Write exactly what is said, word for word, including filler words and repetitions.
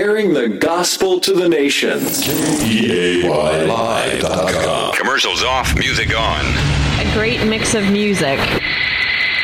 Sharing the gospel to the nations. K E A Y Live dot com. Commercials off, music on. A great mix of music.